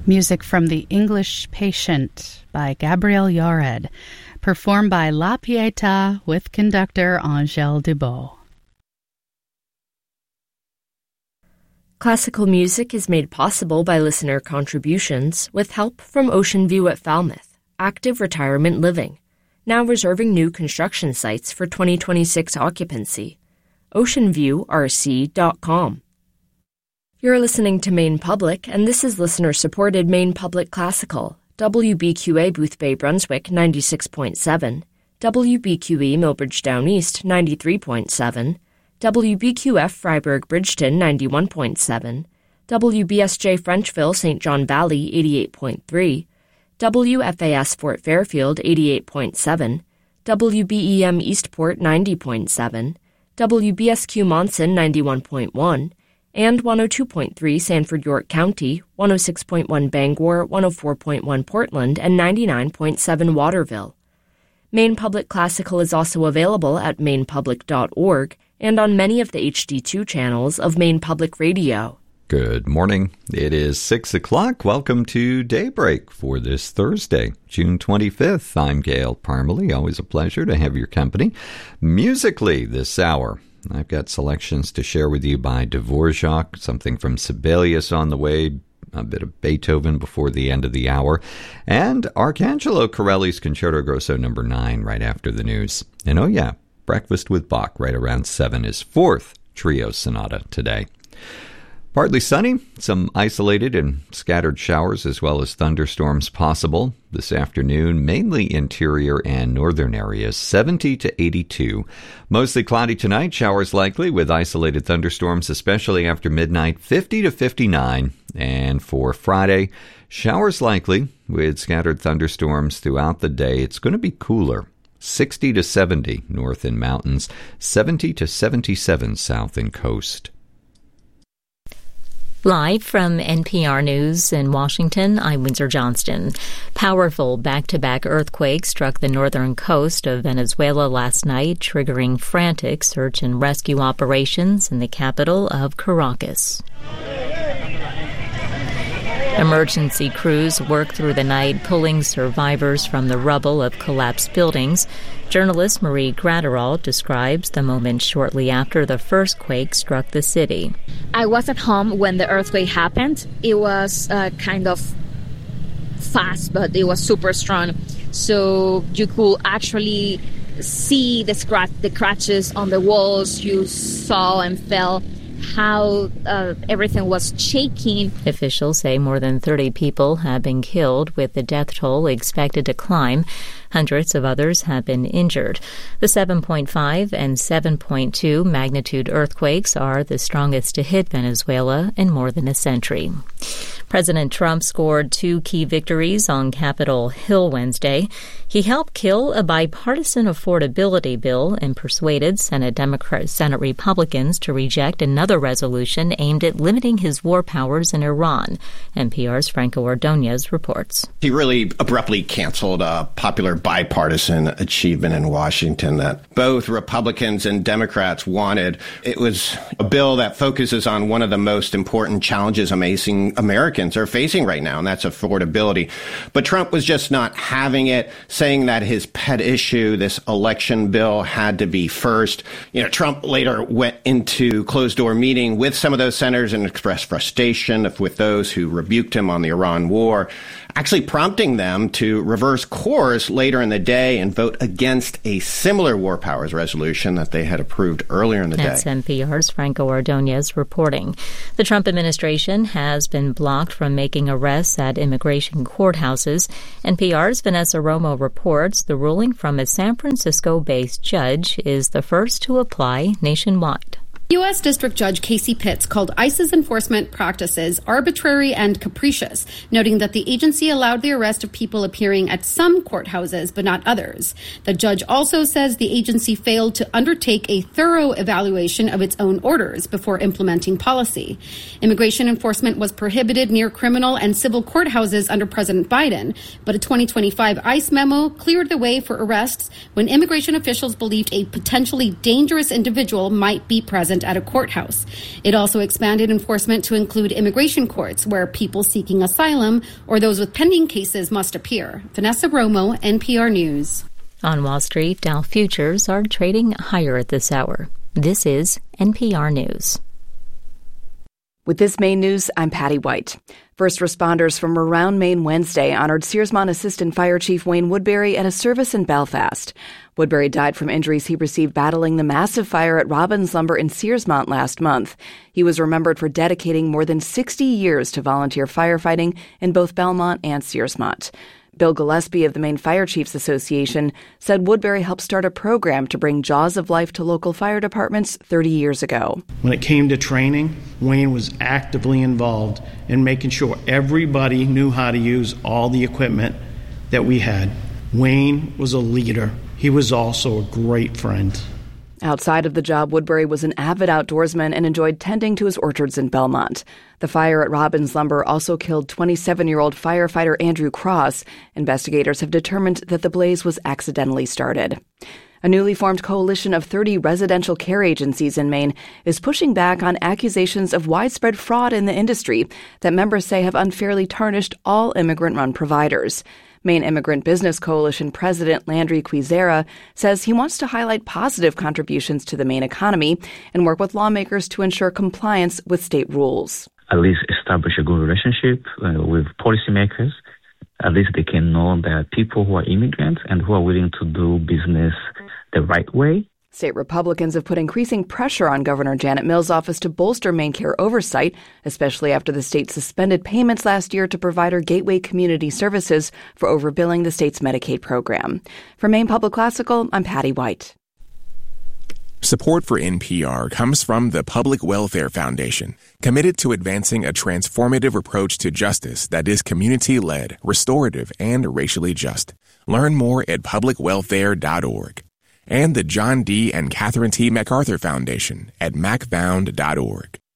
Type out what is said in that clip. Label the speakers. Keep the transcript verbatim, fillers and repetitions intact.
Speaker 1: Music from The English Patient by Gabriel Yared, performed by La Pietà with conductor Angèle Dubot.
Speaker 2: Classical music is made possible by listener contributions with help from Ocean View at Falmouth, active retirement living, now reserving new construction sites for twenty twenty-six occupancy. ocean view r c dot com. You're listening to Maine Public, and this is listener-supported Maine Public Classical, W B Q A Boothbay Brunswick ninety-six point seven, W B Q E Millbridge Down East ninety-three point seven, W B Q F Freiburg Bridgeton ninety-one point seven, W B S J Frenchville Saint John Valley eighty-eight point three, W F A S Fort Fairfield eighty-eight point seven, W B E M Eastport ninety point seven, W B S Q Monson ninety-one point one, and one oh two point three Sanford York County, one oh six point one Bangor, one oh four point one Portland, and ninety-nine point seven Waterville. Maine Public Classical is also available at maine public dot org and on many of the H D two channels of Maine Public Radio.
Speaker 3: Good morning. It is six o'clock. Welcome to Daybreak for this Thursday, June twenty-fifth. I'm Gail Parmalee. Always a pleasure to have your company. Musically this hour, I've got selections to share with you by Dvorak, something from Sibelius on the way, a bit of Beethoven before the end of the hour, and Arcangelo Corelli's Concerto Grosso number nine right after the news. And oh yeah, Breakfast with Bach right around seven, his fourth trio sonata today. Partly sunny, some isolated and scattered showers as well as thunderstorms possible this afternoon, mainly interior and northern areas, seventy to eighty-two. Mostly cloudy tonight, showers likely with isolated thunderstorms, especially after midnight, fifty to fifty-nine. And for Friday, showers likely with scattered thunderstorms throughout the day. It's going to be cooler, sixty to seventy north in mountains, seventy to seventy-seven south and coast.
Speaker 4: Live from N P R News in Washington, I'm Windsor Johnston. Powerful back-to-back earthquakes struck the northern coast of Venezuela last night, triggering frantic search and rescue operations in the capital of Caracas. Emergency crews worked through the night, pulling survivors from the rubble of collapsed buildings. Journalist Marie Gratterall describes the moment shortly after the first quake struck the city.
Speaker 5: I was at home when the earthquake happened. It was uh, kind of fast, but it was super strong. So you could actually see the, scratch, the scratches on the walls. You saw and felt how uh, everything was shaking.
Speaker 4: Officials say more than thirty people have been killed, with the death toll expected to climb. Hundreds of others have been injured. The seven point five and seven point two magnitude earthquakes are the strongest to hit Venezuela in more than a century. President Trump scored two key victories on Capitol Hill Wednesday. He helped kill a bipartisan affordability bill and persuaded Senate Democrat, Senate Republicans to reject another resolution aimed at limiting his war powers in Iran. N P R's Franco Ordonez reports.
Speaker 6: He really abruptly canceled a popular bipartisan achievement in Washington that both Republicans and Democrats wanted. It was a bill that focuses on one of the most important challenges amazing Americans are facing right now, and that's affordability. But Trump was just not having it, saying that his pet issue, this election bill, had to be first. You know, Trump later went into closed-door meeting with some of those senators and expressed frustration with those who rebuked him on the Iran war, actually prompting them to reverse course later in the day and vote against a similar war powers resolution that they had approved earlier in the
Speaker 4: That's
Speaker 6: day.
Speaker 4: That's N P R's Franco Ordonez reporting. The Trump administration has been blocked from making arrests at immigration courthouses. N P R's Vanessa Romo reports the ruling from a San Francisco-based judge is the first to apply nationwide.
Speaker 7: U S. District Judge Casey Pitts called ICE's enforcement practices arbitrary and capricious, noting that the agency allowed the arrest of people appearing at some courthouses but not others. The judge also says the agency failed to undertake a thorough evaluation of its own orders before implementing policy. Immigration enforcement was prohibited near criminal and civil courthouses under President Biden, but a twenty twenty-five ICE memo cleared the way for arrests when immigration officials believed a potentially dangerous individual might be present present at a courthouse. It also expanded enforcement to include immigration courts, where people seeking asylum or those with pending cases must appear. Vanessa Romo, N P R News.
Speaker 4: On Wall Street, Dow futures are trading higher at this hour. This is N P R News.
Speaker 8: With this Maine news, I'm Patty White. First responders from around Maine Wednesday honored Searsmont Assistant Fire Chief Wayne Woodbury at a service in Belfast. Woodbury died from injuries he received battling the massive fire at Robbins Lumber in Searsmont last month. He was remembered for dedicating more than sixty years to volunteer firefighting in both Belmont and Searsmont. Bill Gillespie of the Maine Fire Chiefs Association said Woodbury helped start a program to bring Jaws of Life to local fire departments thirty years ago.
Speaker 9: When it came to training, Wayne was actively involved in making sure everybody knew how to use all the equipment that we had. Wayne was a leader. He was also a great friend.
Speaker 8: Outside of the job, Woodbury was an avid outdoorsman and enjoyed tending to his orchards in Belmont. The fire at Robbins Lumber also killed twenty-seven-year-old firefighter Andrew Cross. Investigators have determined that the blaze was accidentally started. A newly formed coalition of thirty residential care agencies in Maine is pushing back on accusations of widespread fraud in the industry that members say have unfairly tarnished all immigrant-run providers. Maine Immigrant Business Coalition President Landry Quizera says he wants to highlight positive contributions to the Maine economy and work with lawmakers to ensure compliance with state rules.
Speaker 10: At least establish a good relationship uh, with policymakers. At least they can know that people who are immigrants and who are willing to do business the right way.
Speaker 8: State Republicans have put increasing pressure on Governor Janet Mills' office to bolster MaineCare oversight, especially after the state suspended payments last year to provider Gateway Community Services for overbilling the state's Medicaid program. For Maine Public Classical, I'm Patty White.
Speaker 11: Support for N P R comes from the Public Welfare Foundation, committed to advancing a transformative approach to justice that is community-led, restorative, and racially just. Learn more at public welfare dot org. And the John D. and Catherine T. MacArthur Foundation at mac found dot org.